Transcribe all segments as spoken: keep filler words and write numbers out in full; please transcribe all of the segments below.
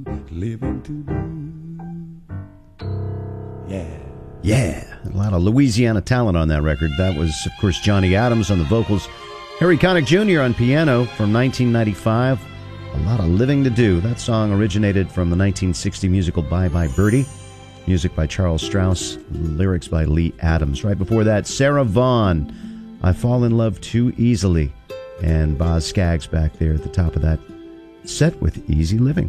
living to do. Yeah. Yeah. A lot of Louisiana talent on that record. That was, of course, Johnny Adams on the vocals. Harry Connick Junior on piano from nineteen ninety-five. A lot of living to do. That song originated from the nineteen sixty musical Bye Bye Birdie. Music by Charles Strauss. Lyrics by Lee Adams. Right before that, Sarah Vaughan. I Fall in Love Too Easily. And Boz Scaggs back there at the top of that set with Easy Living.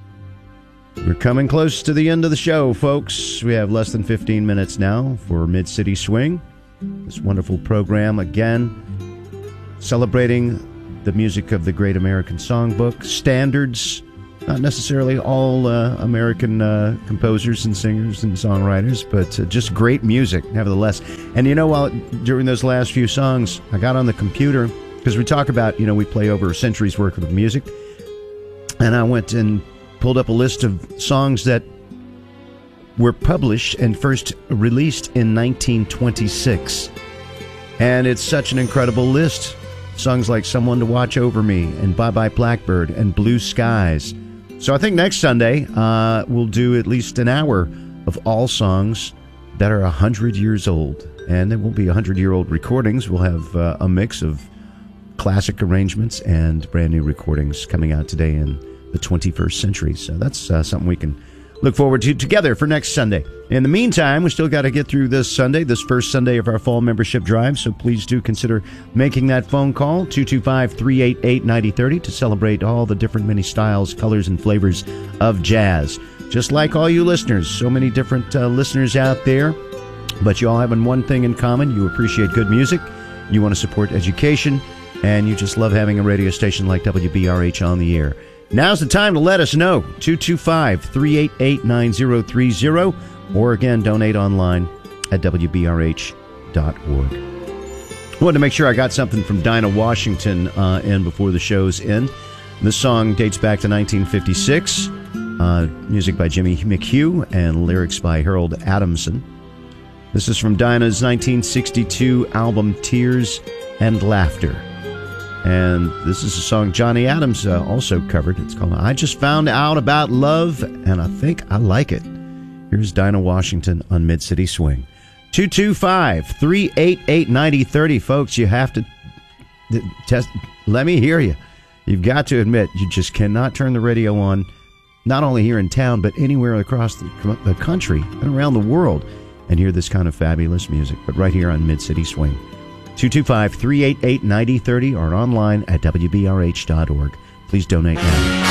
We're coming close to the end of the show, folks. We have less than fifteen minutes now for Mid-City Swing. This wonderful program, again, celebrating the music of the Great American Songbook, standards, not necessarily all uh, American uh, composers and singers and songwriters, but uh, just great music, nevertheless. And you know, while during those last few songs, I got on the computer, because we talk about, you know, we play over a century's worth of music, and I went and pulled up a list of songs that were published and first released in nineteen twenty-six. And it's such an incredible list. Songs like Someone to Watch Over Me and Bye Bye Blackbird and Blue Skies. So I think next Sunday uh, we'll do at least an hour of all songs that are one hundred years old. And there will be one hundred-year-old recordings. We'll have uh, a mix of classic arrangements and brand new recordings coming out today in the twenty-first century. So that's uh, something we can look forward to together for next Sunday. In the meantime, we still got to get through this Sunday, this first Sunday of our fall membership drive, so please do consider making that phone call, two two five, three eight eight, nine zero three zero, to celebrate all the different many styles, colors, and flavors of jazz. Just like all you listeners, so many different uh, listeners out there, but you all having one thing in common: you appreciate good music, you want to support education, and you just love having a radio station like W B R H on the air. Now's the time to let us know. two two five, three eight eight, nine zero three zero, or again, donate online at W B R H dot org. I wanted to make sure I got something from Dinah Washington uh, in before the show's end. This song dates back to nineteen fifty-six. Uh, music by Jimmy McHugh and lyrics by Harold Adamson. This is from Dinah's nineteen sixty-two album Tears and Laughter. And this is a song Johnny Adams uh, also covered. It's called I Just Found Out About Love, and I Think I Like It. Here's Dinah Washington on Mid-City Swing. two two five, three eight eight, nine zero three zero. Folks, you have to test. Let me hear you. You've got to admit, you just cannot turn the radio on, not only here in town, but anywhere across the, the country and around the world, and hear this kind of fabulous music. But right here on Mid-City Swing. two two five, three eight eight, nine zero three zero or online at W B R H dot org. Please donate now.